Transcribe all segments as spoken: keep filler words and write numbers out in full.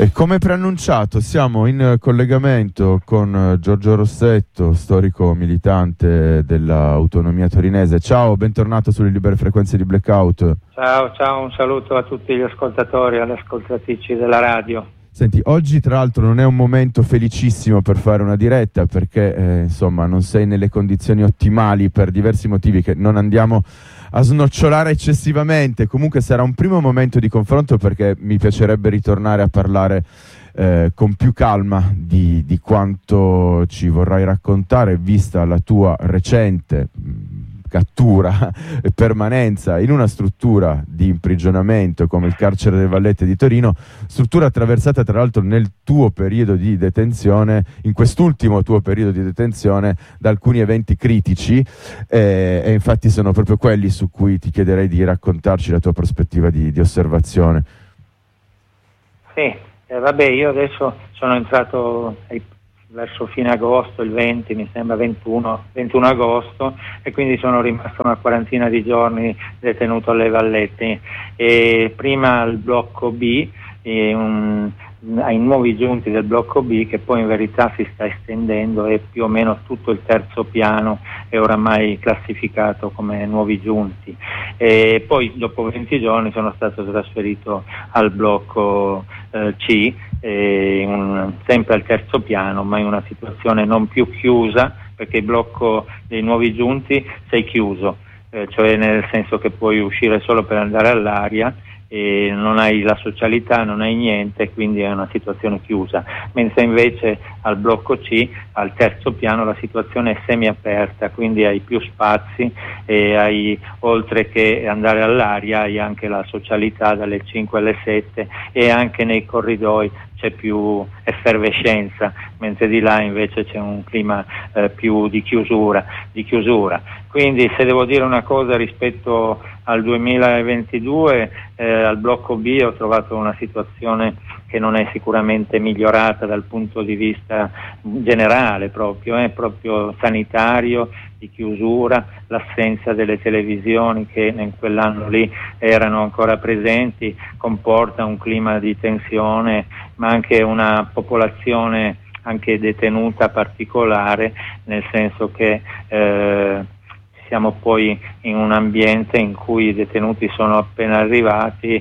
E come preannunciato siamo in collegamento con Giorgio Rossetto, storico militante dell'autonomia torinese. Ciao, bentornato sulle libere frequenze di Blackout. Ciao, ciao, un saluto a tutti gli ascoltatori e alle ascoltatrici della radio. Senti, oggi tra l'altro non è un momento felicissimo per fare una diretta perché eh, insomma non sei nelle condizioni ottimali per diversi motivi che non andiamo a snocciolare eccessivamente. Comunque sarà un primo momento di confronto perché mi piacerebbe ritornare a parlare eh, con più calma di, di quanto ci vorrai raccontare, vista la tua recente mh, cattura e permanenza in una struttura di imprigionamento come il carcere delle Vallette di Torino, struttura attraversata tra l'altro nel tuo periodo di detenzione, in quest'ultimo tuo periodo di detenzione, da alcuni eventi critici eh, e infatti sono proprio quelli su cui ti chiederei di raccontarci la tua prospettiva di, di osservazione. Sì, eh, vabbè, io adesso sono entrato ai verso fine agosto, il venti, mi sembra ventuno, ventuno agosto, e quindi sono rimasto una quarantina di giorni detenuto alle Vallette. E prima al blocco B, e un, ai nuovi giunti del blocco B, che poi in verità si sta estendendo e più o meno tutto il terzo piano è oramai classificato come nuovi giunti. E poi dopo venti giorni sono stato trasferito al blocco eh, C, eh, un, sempre al terzo piano, ma in una situazione non più chiusa, perché il blocco dei nuovi giunti sei chiuso, eh, cioè nel senso che puoi uscire solo per andare all'aria, e non hai la socialità, non hai niente, quindi è una situazione chiusa, mentre invece al blocco C, al terzo piano, la situazione è semiaperta, quindi hai più spazi e hai, oltre che andare all'aria, hai anche la socialità dalle cinque alle sette, e anche nei corridoi c'è più effervescenza, mentre di là invece c'è un clima eh, più di chiusura, di chiusura. Quindi se devo dire una cosa rispetto al duemilaventidue, eh, al blocco B ho trovato una situazione che non è sicuramente migliorata dal punto di vista generale, proprio, eh, proprio sanitario, di chiusura, l'assenza delle televisioni che in quell'anno lì erano ancora presenti, comporta un clima di tensione, ma anche una popolazione anche detenuta particolare, nel senso che eh, siamo poi in un ambiente in cui i detenuti sono appena arrivati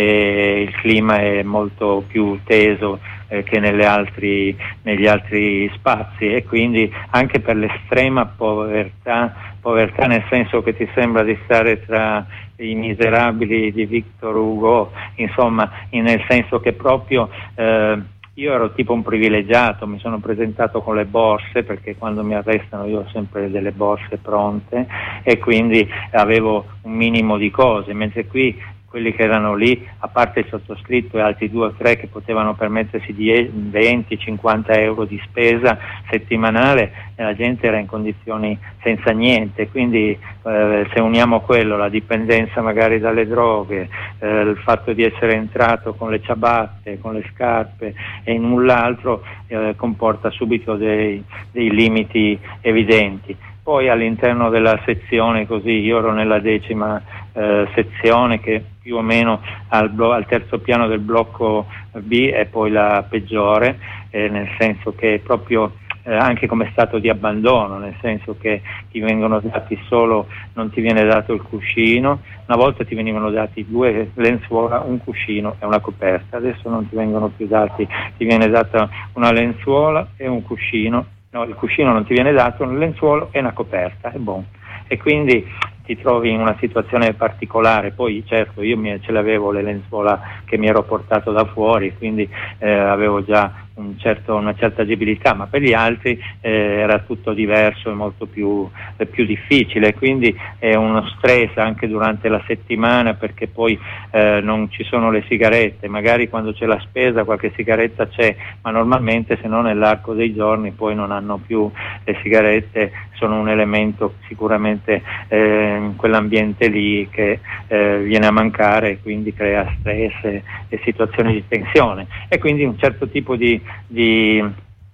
e il clima è molto più teso eh, che nelle altri, negli altri spazi, e quindi anche per l'estrema povertà, povertà nel senso che ti sembra di stare tra i miserabili di Victor Hugo, insomma, nel senso che proprio eh, io ero tipo un privilegiato, mi sono presentato con le borse, perché quando mi arrestano io ho sempre delle borse pronte, e quindi avevo un minimo di cose, mentre qui quelli che erano lì, a parte il sottoscritto e altri due o tre che potevano permettersi di venti cinquanta euro di spesa settimanale, la gente era in condizioni senza niente. Quindi eh, se uniamo quello, la dipendenza magari dalle droghe, eh, il fatto di essere entrato con le ciabatte, con le scarpe e null'altro, eh, comporta subito dei, dei limiti evidenti. Poi all'interno della sezione, così, io ero nella decima eh, sezione, che più o meno al, blo- al terzo piano del blocco B è poi la peggiore, eh, nel senso che proprio eh, anche come stato di abbandono, nel senso che ti vengono dati solo, non ti viene dato il cuscino. Una volta ti venivano dati due lenzuola, un cuscino e una coperta, adesso non ti vengono più dati, ti viene data una lenzuola e un cuscino. No, il cuscino non ti viene dato, un lenzuolo e una coperta, è buono. E quindi ti trovi in una situazione particolare. Poi certo io mi, ce l'avevo le lenzuola che mi ero portato da fuori, quindi eh, avevo già un certo, una certa agibilità, ma per gli altri eh, era tutto diverso e molto più, eh, più difficile, quindi è uno stress anche durante la settimana, perché poi eh, non ci sono le sigarette, magari quando c'è la spesa qualche sigaretta c'è, ma normalmente se no nell'arco dei giorni poi non hanno più le sigarette, sono un elemento sicuramente eh, in quell'ambiente lì che eh, viene a mancare, e quindi crea stress e, e situazioni di tensione, e quindi un certo tipo di Di,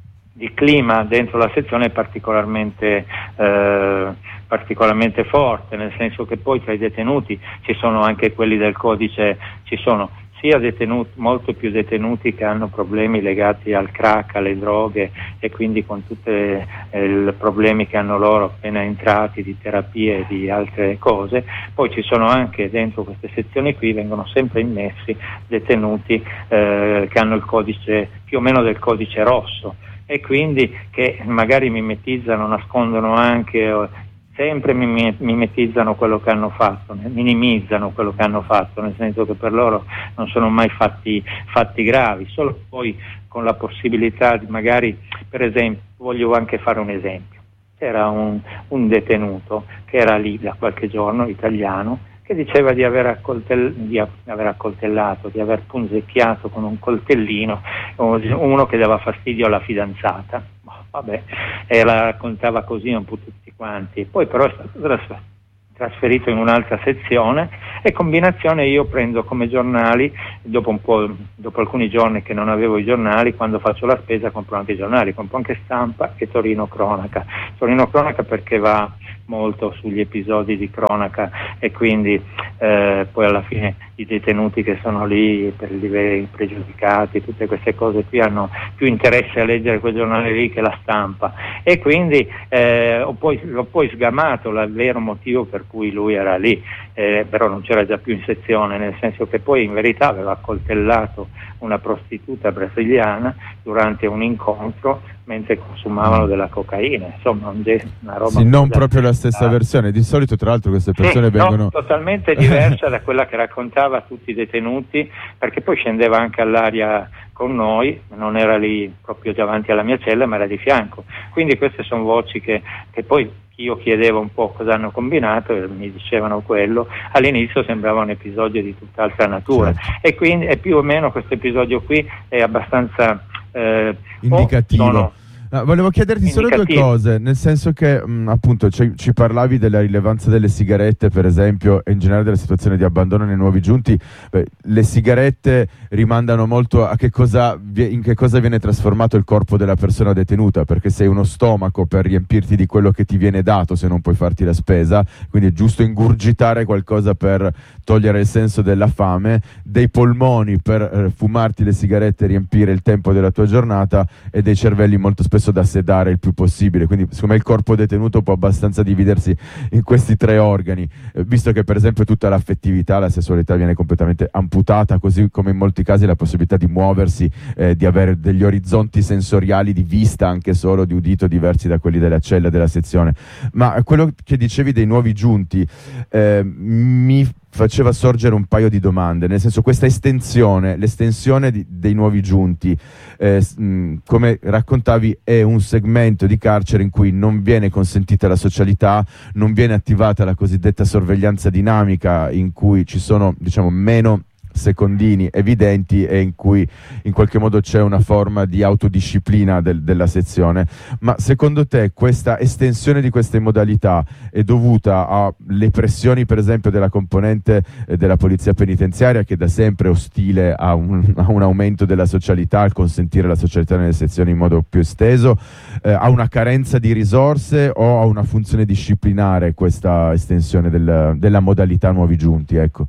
di clima dentro la sezione è particolarmente, eh, particolarmente forte, nel senso che poi tra i detenuti ci sono anche quelli del codice, ci sono sia detenuti, molto più detenuti che hanno problemi legati al crack, alle droghe, e quindi con tutti eh, i problemi che hanno loro appena entrati di terapie e di altre cose. Poi ci sono anche dentro queste sezioni qui, vengono sempre immessi detenuti eh, che hanno il codice più o meno del codice rosso, e quindi che magari mimetizzano, nascondono anche, sempre mimetizzano quello che hanno fatto, minimizzano quello che hanno fatto, nel senso che per loro non sono mai fatti, fatti gravi, solo poi con la possibilità di magari, per esempio, voglio anche fare un esempio, c'era un, un detenuto che era lì da qualche giorno, italiano, che diceva di aver, accoltell- di aver accoltellato, di aver punzecchiato con un coltellino uno che dava fastidio alla fidanzata. Vabbè, e la raccontava così un po' tutti quanti. Poi però è stato trasferito in un'altra sezione, e combinazione io prendo come giornali, dopo un po', dopo alcuni giorni che non avevo i giornali, quando faccio la spesa compro anche i giornali, compro anche Stampa e Torino Cronaca. Torino Cronaca perché va molto sugli episodi di cronaca, e quindi eh, poi alla fine i detenuti che sono lì per i livelli pregiudicati, tutte queste cose qui, hanno più interesse a leggere quel giornale lì che la Stampa, e quindi eh, ho poi, l'ho poi sgamato il vero motivo per cui lui era lì, eh, però non c'era già più in sezione, nel senso che poi in verità aveva accoltellato una prostituta brasiliana durante un incontro mentre consumavano della cocaina, insomma un ge- una roba. Sì, non proprio la stessa versione. Di solito tra l'altro queste persone sì, vengono no, totalmente diversa da quella che raccontava a tutti i detenuti, perché poi scendeva anche all'aria con noi, non era lì proprio davanti alla mia cella ma era di fianco, quindi queste sono voci che, che poi io chiedevo un po' cosa hanno combinato e mi dicevano quello. All'inizio sembrava un episodio di tutt'altra natura, certo. E quindi e più o meno questo episodio qui è abbastanza eh, indicativo. Sono, No, volevo chiederti solo due cose, nel senso che mh, appunto ci, ci parlavi della rilevanza delle sigarette, per esempio, e in generale della situazione di abbandono nei nuovi giunti. Beh, le sigarette rimandano molto a che cosa, in che cosa viene trasformato il corpo della persona detenuta, perché sei uno stomaco per riempirti di quello che ti viene dato se non puoi farti la spesa, quindi è giusto ingurgitare qualcosa per togliere il senso della fame, dei polmoni per eh, fumarti le sigarette e riempire il tempo della tua giornata, e dei cervelli molto spesso da sedare il più possibile. Quindi secondo me il corpo detenuto può abbastanza dividersi in questi tre organi, eh, visto che per esempio tutta l'affettività, la sessualità viene completamente amputata, così come in molti casi la possibilità di muoversi, eh, di avere degli orizzonti sensoriali di vista, anche solo di udito, diversi da quelli della cella, della sezione. Ma quello che dicevi dei nuovi giunti eh, mi faceva sorgere un paio di domande, nel senso, questa estensione, l'estensione di, dei nuovi giunti, eh, mh, come raccontavi, è un segmento di carcere in cui non viene consentita la socialità, non viene attivata la cosiddetta sorveglianza dinamica, in cui ci sono, diciamo, meno secondini evidenti e in cui in qualche modo c'è una forma di autodisciplina del, della sezione. Ma secondo te questa estensione di queste modalità è dovuta alle pressioni, per esempio, della componente eh, della polizia penitenziaria, che da sempre è ostile a un, a un aumento della socialità, al consentire la socialità nelle sezioni in modo più esteso, eh, a una carenza di risorse, o a una funzione disciplinare questa estensione del, della modalità nuovi giunti? Ecco.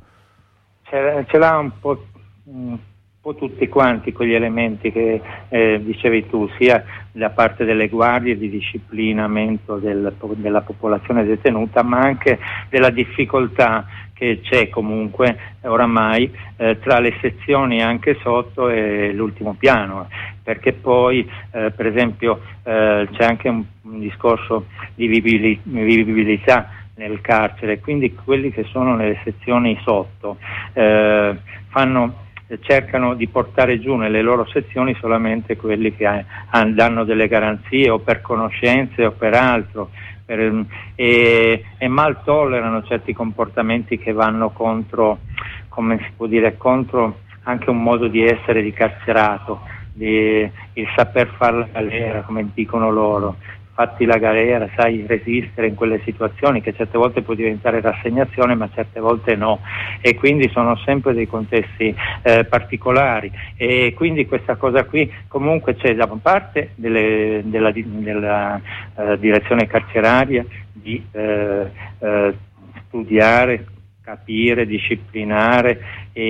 Ce l'ha un po', un po' tutti quanti quegli elementi che eh, dicevi tu, sia da parte delle guardie di disciplinamento del, della popolazione detenuta, ma anche della difficoltà che c'è comunque oramai eh, tra le sezioni anche sotto e l'ultimo piano, perché poi eh, per esempio eh, c'è anche un, un discorso di vivibilità nel carcere, quindi quelli che sono nelle sezioni sotto eh, fanno, cercano di portare giù nelle loro sezioni solamente quelli che ha, ha, danno delle garanzie, o per conoscenze o per altro, per, e, e mal tollerano certi comportamenti che vanno contro, come si può dire, contro anche un modo di essere di carcerato, di, il saper fare la galera, come dicono loro. Fatti la galera, sai resistere in quelle situazioni, che certe volte può diventare rassegnazione ma certe volte no, e quindi sono sempre dei contesti eh, particolari, e quindi questa cosa qui comunque c'è da parte delle, della, della uh, direzione carceraria di uh, uh, studiare, capire, disciplinare e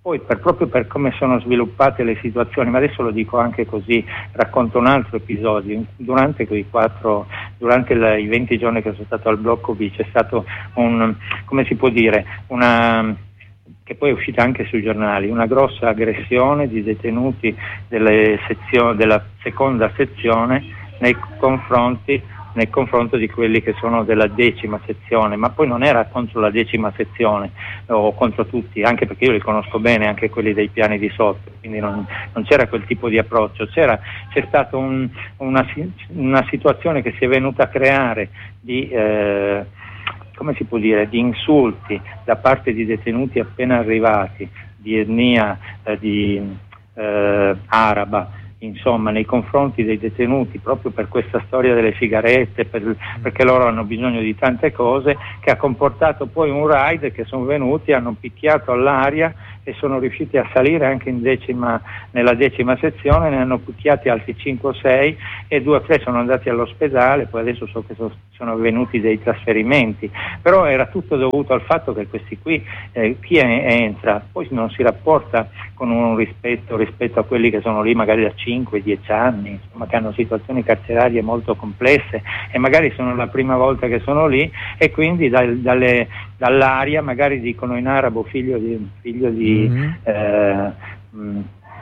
poi per, proprio per come sono sviluppate le situazioni, ma adesso lo dico anche così, racconto un altro episodio. Durante quei quattro, durante la, i venti giorni che sono stato al blocco B c'è stato un, come si può dire, una, che poi è uscita anche sui giornali, una grossa aggressione di detenuti delle sezioni, della seconda sezione nei confronti nel confronto di quelli che sono della decima sezione, ma poi non era contro la decima sezione o contro tutti, anche perché io li conosco bene, anche quelli dei piani di sotto, quindi non, non c'era quel tipo di approccio, c'era, c'è stata un, una, una situazione che si è venuta a creare di, eh, come si può dire, di insulti da parte di detenuti appena arrivati, di etnia eh, di, eh, araba, insomma, nei confronti dei detenuti, proprio per questa storia delle sigarette, per, perché loro hanno bisogno di tante cose, che ha comportato poi un raid che sono venuti, hanno picchiato all'aria e sono riusciti a salire anche in decima, nella decima sezione, ne hanno picchiati altri cinque o sei e due o tre sono andati all'ospedale, poi adesso so che so, sono venuti dei trasferimenti, però era tutto dovuto al fatto che questi qui, eh, chi è, entra, poi non si rapporta con un rispetto rispetto a quelli che sono lì magari da cinque dieci anni, insomma, che hanno situazioni carcerarie molto complesse e magari sono la prima volta che sono lì e quindi dal, dalle, dall'aria magari dicono in arabo figlio di, figlio di mm-hmm. eh, mh,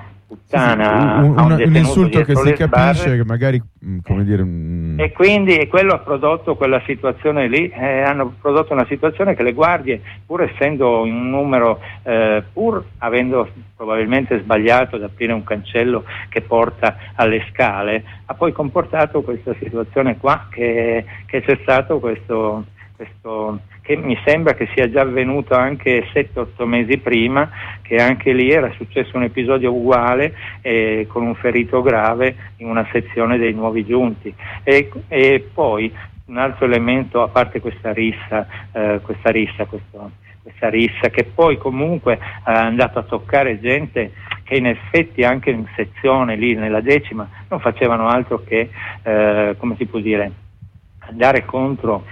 puttana, sì, sì, un, un, un, un insulto che si capisce sbarre, che magari come dire un... e quindi e quello ha prodotto quella situazione lì, eh, hanno prodotto una situazione che le guardie, pur essendo in un numero, eh, pur avendo probabilmente sbagliato ad aprire un cancello che porta alle scale, ha poi comportato questa situazione qua, che, che c'è stato questo, questo che mi sembra che sia già avvenuto anche sette otto mesi prima, che anche lì era successo un episodio uguale eh, con un ferito grave in una sezione dei nuovi giunti. E, e poi un altro elemento, a parte questa rissa, eh, questa rissa, questo, questa rissa che poi comunque è andato a toccare gente che in effetti anche in sezione lì nella decima non facevano altro che, eh, come si può dire, andare contro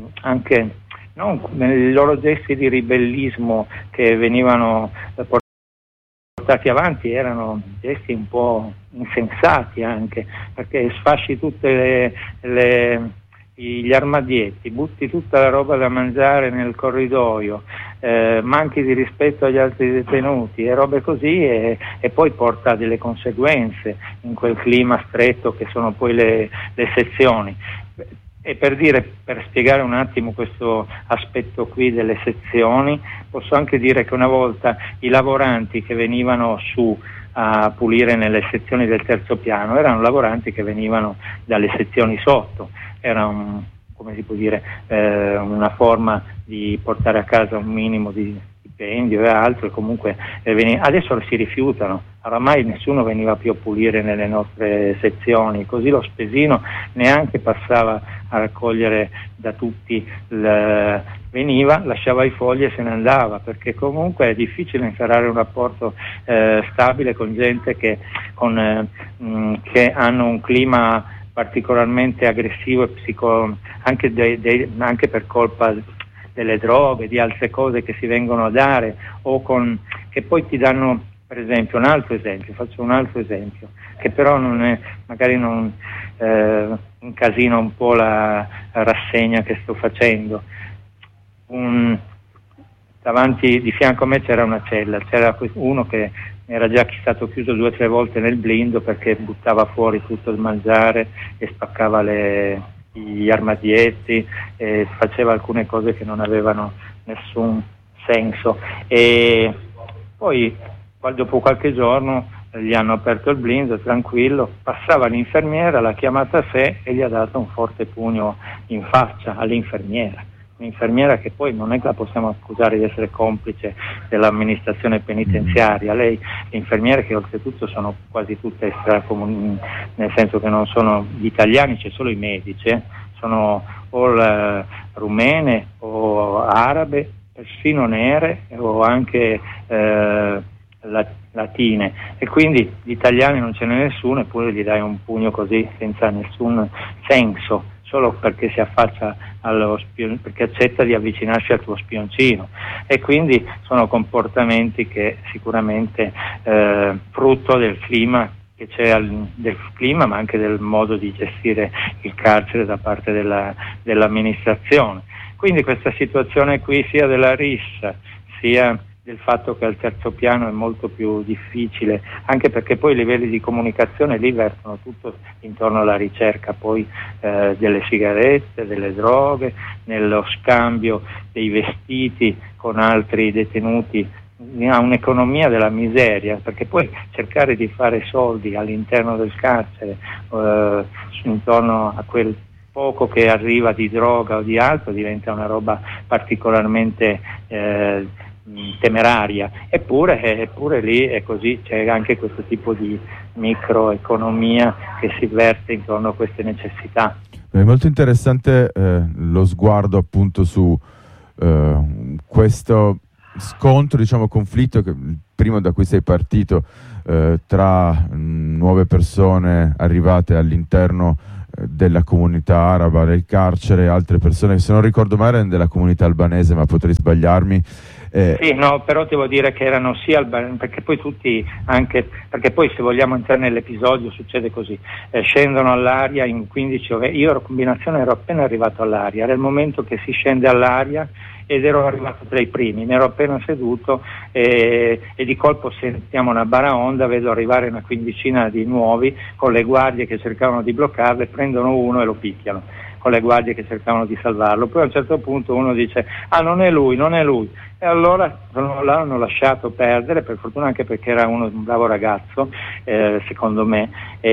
anche non nei loro gesti di ribellismo che venivano portati avanti, erano gesti un po' insensati anche, perché sfasci tutte le, le, gli armadietti, butti tutta la roba da mangiare nel corridoio, eh, manchi di rispetto agli altri detenuti e robe così, e, e poi porta delle conseguenze in quel clima stretto che sono poi le, le sezioni. E per dire, per spiegare un attimo questo aspetto qui delle sezioni, posso anche dire che una volta i lavoranti che venivano su a pulire nelle sezioni del terzo piano erano lavoranti che venivano dalle sezioni sotto, era un, come si può dire, eh, una forma di portare a casa un minimo di stipendio e altro, e comunque eh, veniva, adesso si rifiutano, oramai nessuno veniva più a pulire nelle nostre sezioni, così lo spesino neanche passava a raccogliere da tutti, il, veniva, lasciava i fogli e se ne andava, perché comunque è difficile instaurare un rapporto eh, stabile con gente che, con, eh, mh, che hanno un clima particolarmente aggressivo e psico, anche, de, de, anche per colpa delle droghe, di altre cose che si vengono a dare, o con, che poi ti danno, per esempio, un altro esempio, faccio un altro esempio, che però non è, magari non eh, incasina un po' la, la rassegna che sto facendo. Un, davanti, di fianco a me c'era una cella, c'era uno che era già stato chiuso due o tre volte nel blindo perché buttava fuori tutto il mangiare e spaccava le, gli armadietti e faceva alcune cose che non avevano nessun senso. E poi dopo qualche giorno gli hanno aperto il blindo, tranquillo, passava l'infermiera, l'ha chiamata a sé e gli ha dato un forte pugno in faccia all'infermiera. Un'infermiera che poi non è che la possiamo accusare di essere complice dell'amministrazione penitenziaria. Lei, le infermiere che oltretutto sono quasi tutte extracomuni, nel senso che non sono gli italiani, c'è solo i medici, eh? Sono o la, rumene o arabe, persino nere o anche eh, latine, e quindi gli italiani non ce n'è nessuno, eppure gli dai un pugno così senza nessun senso solo perché si affaccia allo spion- perché accetta di avvicinarsi al tuo spioncino, e quindi sono comportamenti che sicuramente eh, frutto del clima che c'è al, del clima, ma anche del modo di gestire il carcere da parte della, dell'amministrazione. Quindi questa situazione qui, sia della rissa sia del fatto che al terzo piano è molto più difficile, anche perché poi i livelli di comunicazione lì vertono tutto intorno alla ricerca poi eh, delle sigarette, delle droghe, nello scambio dei vestiti con altri detenuti, ha un'economia della miseria, perché poi cercare di fare soldi all'interno del carcere eh, intorno a quel poco che arriva di droga o di altro diventa una roba particolarmente eh, temeraria, eppure, eppure lì è così, c'è anche questo tipo di microeconomia che si verte intorno a queste necessità. È molto interessante eh, lo sguardo appunto su eh, questo scontro, diciamo conflitto, che primo da cui sei partito eh, tra mh, nuove persone arrivate all'interno eh, della comunità araba del carcere, altre persone che, se non ricordo male, erano della comunità albanese, ma potrei sbagliarmi. Eh. Sì, no, però devo dire che erano sia albanesi, perché poi tutti, anche perché poi se vogliamo entrare nell'episodio succede così, eh, scendono all'aria in quindici ore, io ero combinazione, ero appena arrivato all'aria, era il momento che si scende all'aria ed ero arrivato tra i primi, mi ero appena seduto e, e di colpo sentiamo una baraonda, vedo arrivare una quindicina di nuovi con le guardie che cercavano di bloccarle, prendono uno e lo picchiano, con le guardie che cercavano di salvarlo. Poi a un certo punto uno dice ah non è lui, non è lui, e allora l'hanno lasciato perdere, per fortuna, anche perché era uno, un bravo ragazzo eh, secondo me,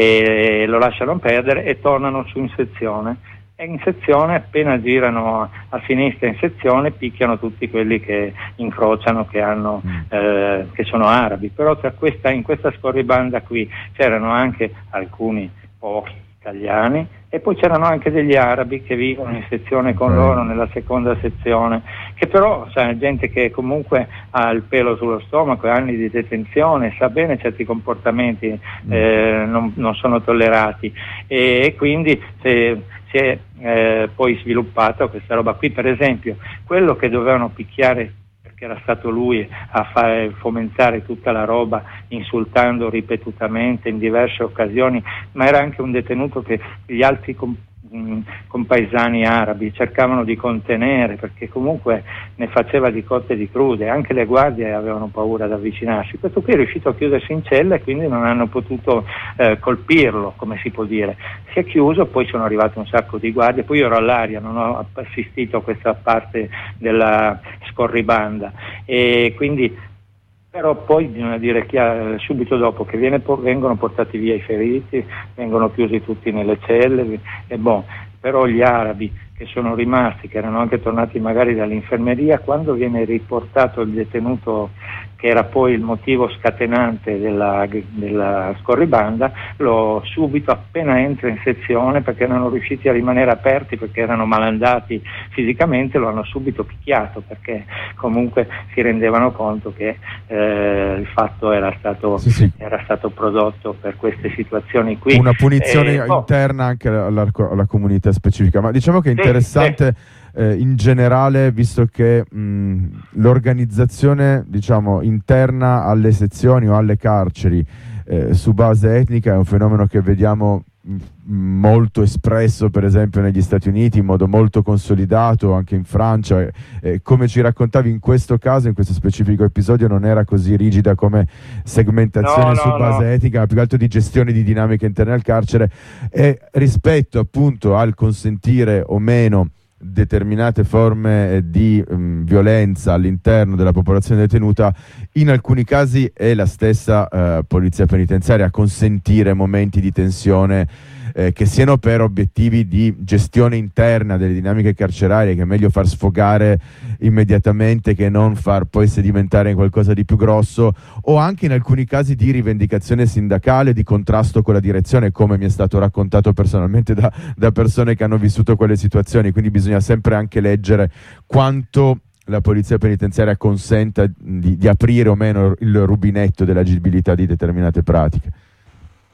e lo lasciano perdere e tornano su in sezione. E in sezione, appena girano a sinistra in sezione, picchiano tutti quelli che incrociano, che hanno eh, che sono arabi. Però tra questa, in questa scorribanda qui c'erano anche alcuni, pochi italiani, e poi c'erano anche degli arabi che vivono in sezione con okay. loro, nella seconda sezione, che però sai, gente che comunque ha il pelo sullo stomaco, anni di detenzione, sa bene certi comportamenti mm. eh, non, non sono tollerati, e, e quindi se si è eh, poi sviluppata questa roba qui. Per esempio, quello che dovevano picchiare, perché era stato lui a fare, fomentare tutta la roba, insultando ripetutamente in diverse occasioni, ma era anche un detenuto che gli altri com- compaesani arabi cercavano di contenere, perché comunque ne faceva di cotte e di crude, anche le guardie avevano paura ad avvicinarsi. Questo qui è riuscito a chiudersi in cella e quindi non hanno potuto eh, colpirlo, come si può dire. Si è chiuso, poi sono arrivati un sacco di guardie, poi io ero all'aria, non ho assistito a questa parte della scorribanda, e quindi però poi bisogna dire chiaro, subito dopo che viene, vengono portati via i feriti, vengono chiusi tutti nelle celle, e bon, però gli arabi che sono rimasti, che erano anche tornati magari dall'infermeria, quando viene riportato il detenuto che era poi il motivo scatenante della, della scorribanda, lo subito appena entra in sezione, perché erano riusciti a rimanere aperti perché erano malandati fisicamente, lo hanno subito picchiato, perché comunque si rendevano conto che eh, il fatto era stato, sì, sì. era stato prodotto per queste situazioni qui. Una punizione eh, interna oh. anche alla, alla comunità specifica, ma diciamo che è interessante sì, sì. Eh, in generale, visto che mh, l'organizzazione, diciamo, interna alle sezioni o alle carceri eh, su base etnica è un fenomeno che vediamo mh, molto espresso, per esempio negli Stati Uniti, in modo molto consolidato, anche in Francia. Eh, eh, come ci raccontavi, in questo caso, in questo specifico episodio, non era così rigida come segmentazione no, su no, base no. etnica, ma più che altro di gestione di dinamiche interne al carcere, e rispetto appunto al consentire o meno determinate forme di um, violenza all'interno della popolazione detenuta, in alcuni casi è la stessa uh, polizia penitenziaria a consentire momenti di tensione eh, che siano per obiettivi di gestione interna delle dinamiche carcerarie, che è meglio far sfogare immediatamente che non far poi sedimentare in qualcosa di più grosso, o anche in alcuni casi di rivendicazione sindacale, di contrasto con la direzione, come mi è stato raccontato personalmente da, da persone che hanno vissuto quelle situazioni. Quindi bisogna sempre anche leggere quanto la polizia penitenziaria consenta di, di aprire o meno il rubinetto dell'agibilità di determinate pratiche.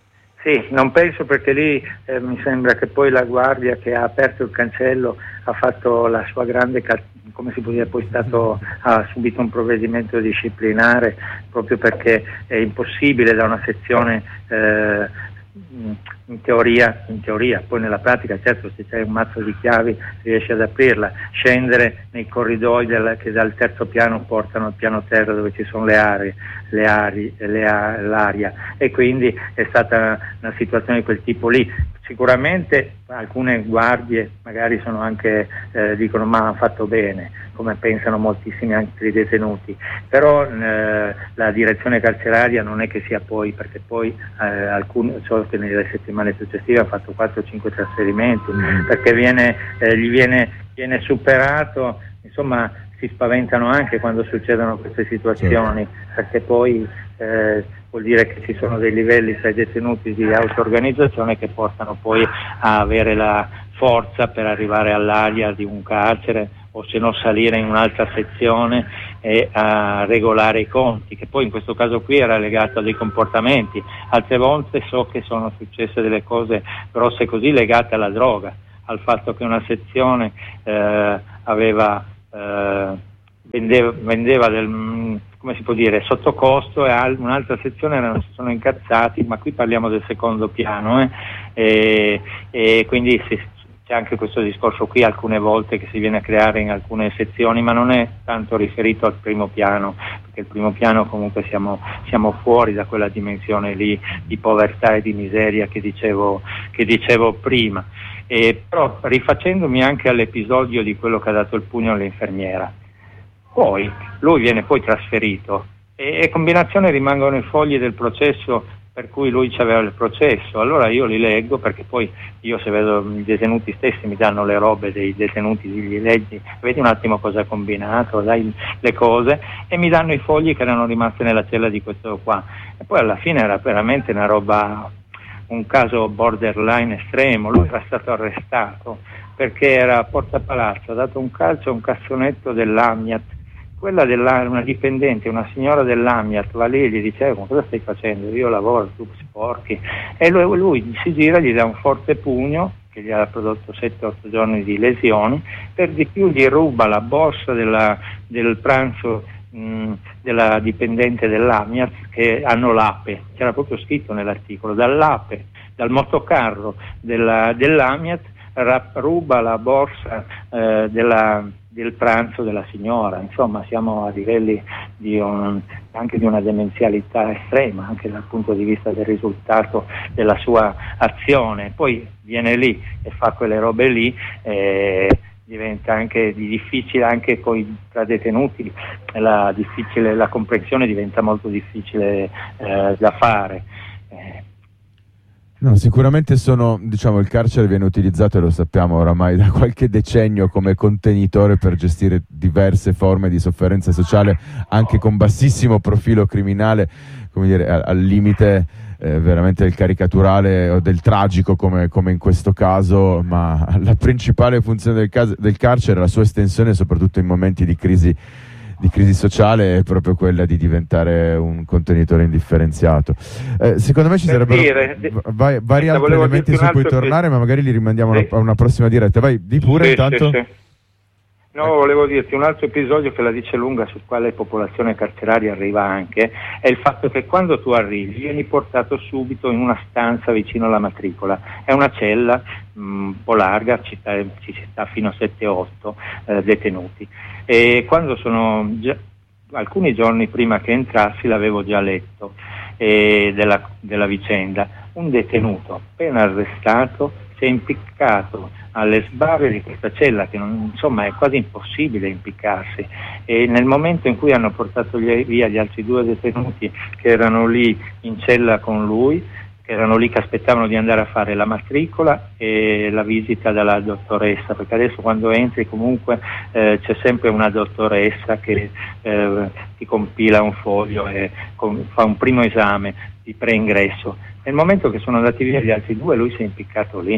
Sì, non penso, perché lì eh, mi sembra che poi la guardia che ha aperto il cancello ha fatto la sua grande, come si può dire, poi stato, ha subito un provvedimento disciplinare, proprio perché è impossibile da una sezione eh, in teoria, in teoria, poi nella pratica certo se c'è un mazzo di chiavi riesci ad aprirla, scendere nei corridoi del, che dal terzo piano portano al piano terra dove ci sono le aree, le aree, le a, l'aria, e quindi è stata una situazione di quel tipo lì. Sicuramente alcune guardie magari sono anche eh, dicono ma hanno fatto bene, come pensano moltissimi altri detenuti, però eh, la direzione carceraria non è che sia poi, perché poi eh, alcuni, so che nelle settimane successive ha fatto quattro o cinque trasferimenti, mm. perché viene, eh, gli viene, viene superato, insomma si spaventano anche quando succedono queste situazioni, sì. perché poi eh, vuol dire che ci sono dei livelli tra i detenuti di auto-organizzazione che portano poi a avere la forza per arrivare all'aria di un carcere, o se no salire in un'altra sezione e a regolare i conti, che poi in questo caso qui era legato a dei comportamenti. Altre volte so che sono successe delle cose grosse così legate alla droga, al fatto che una sezione eh, aveva eh, vendeva, vendeva del, come si può dire, sotto costo, e un'altra sezione erano, si sono incazzati, ma qui parliamo del secondo piano, eh, e, e quindi si, c'è anche questo discorso qui alcune volte che si viene a creare in alcune sezioni, ma non è tanto riferito al primo piano, perché il primo piano comunque siamo, siamo fuori da quella dimensione lì di povertà e di miseria che dicevo, che dicevo prima. E, però rifacendomi anche all'episodio di quello che ha dato il pugno all'infermiera, poi lui viene poi trasferito e, e combinazione rimangono i fogli del processo per cui lui c'aveva il processo. Allora io li leggo, perché poi io, se vedo i detenuti stessi mi danno le robe dei detenuti, gli leggi, vedi un attimo cosa ha combinato, dai le cose, e mi danno i fogli che erano rimasti nella cella di questo qua, e poi alla fine era veramente una roba, un caso borderline estremo. Lui era stato arrestato perché era a Porta Palazzo, ha dato un calcio a un cassonetto dell'Amiat. Quella della, una dipendente, una signora dell'Amiat, va lì e gli diceva: ma cosa stai facendo? Io lavoro, tu sporchi. E lui, lui si gira, gli dà un forte pugno che gli ha prodotto sette otto giorni di lesioni, per di più gli ruba la borsa della, del pranzo mh, della dipendente dell'Amiat, che hanno l'Ape, c'era proprio scritto nell'articolo, dall'Ape, dal motocarro della, dell'Amiat, ruba la borsa eh, della, del pranzo della signora. Insomma, siamo a livelli di un, anche di una demenzialità estrema, anche dal punto di vista del risultato della sua azione. Poi viene lì e fa quelle robe lì, eh, diventa anche di difficile, anche coi, tra detenuti la, difficile, la comprensione diventa molto difficile eh, da fare. Eh, No, sicuramente sono, diciamo, il carcere viene utilizzato, e lo sappiamo oramai da qualche decennio, come contenitore per gestire diverse forme di sofferenza sociale, anche con bassissimo profilo criminale, come dire, al, al limite eh, veramente del caricaturale o del tragico, come, come in questo caso, ma la principale funzione del, cas- del carcere, la sua estensione, soprattutto in momenti di crisi di crisi sociale, è proprio quella di diventare un contenitore indifferenziato. Eh, secondo me ci sarebbero dire, va- vari altri elementi su cui tornare, ma magari li rimandiamo sì. a una prossima diretta. Vai, di pure sì, intanto. Sì, sì. No, volevo dirti un altro episodio che la dice lunga, sul quale la popolazione carceraria arriva anche, è il fatto che quando tu arrivi vieni portato subito in una stanza vicino alla matricola. È una cella mh, un po' larga, ci sta, ci sta fino a sette otto eh, detenuti. E quando sono già, alcuni giorni prima che entrassi, l'avevo già letto eh, della, della vicenda. Un detenuto appena arrestato si è impiccato alle sbarre di questa cella, che non, insomma è quasi impossibile impiccarsi, e nel momento in cui hanno portato via gli altri due detenuti che erano lì in cella con lui, che erano lì che aspettavano di andare a fare la matricola e la visita dalla dottoressa, perché adesso quando entri comunque eh, c'è sempre una dottoressa che eh, ti compila un foglio e con, fa un primo esame di preingresso. Nel momento che sono andati via gli altri due, lui si è impiccato lì.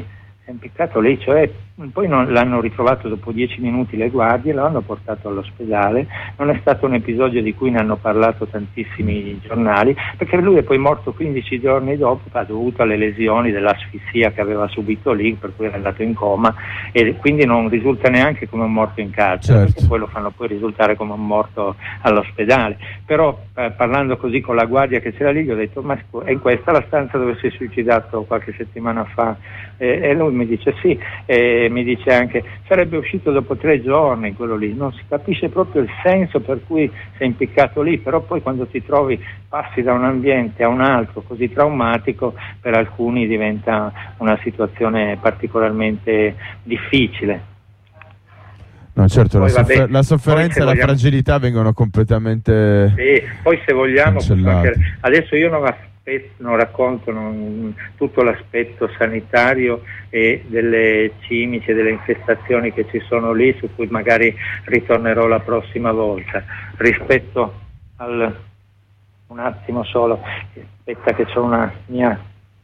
si è impiccato lì, cioè poi non, l'hanno ritrovato dopo dieci minuti le guardie, lo hanno portato all'ospedale. Non è stato un episodio di cui ne hanno parlato tantissimi giornali, perché lui è poi morto quindici giorni dopo, ha dovuto alle lesioni dell'asfissia che aveva subito lì, per cui era andato in coma, e quindi non risulta neanche come un morto in carcere, certo. perché poi lo fanno poi risultare come un morto all'ospedale. Però eh, parlando così con la guardia che c'era lì, gli ho detto: ma è in questa la stanza dove si è suicidato qualche settimana fa? Eh, e lui mi dice sì, e mi dice anche sarebbe uscito dopo tre giorni quello lì. Non si capisce proprio il senso per cui sei impiccato lì, però poi quando ti trovi, passi da un ambiente a un altro così traumatico, per alcuni diventa una situazione particolarmente difficile. No, certo, poi, la, soffer- vabbè, la sofferenza e la vogliamo... fragilità vengono completamente sì, poi se vogliamo, cancellate. adesso io non aspetto, non racconto non, tutto l'aspetto sanitario e delle cimici e delle infestazioni che ci sono lì, su cui magari ritornerò la prossima volta. Rispetto al un attimo solo, aspetta che c'ho una mia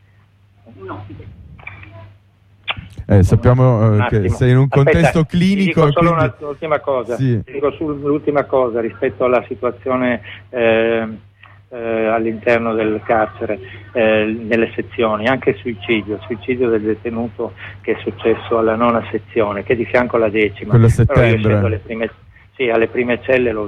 eh, sappiamo eh, che sei in un contesto Aspetta, clinico. Ti dico solo quindi... un'ultima cosa, sì. ti dico l'ultima cosa rispetto alla situazione eh, eh, all'interno del carcere, eh, nelle sezioni, anche suicidio, suicidio del detenuto che è successo alla nona sezione, che è di fianco alla decima. Quello a Però io settembre. scendo alle prime, sì, alle prime celle l'ho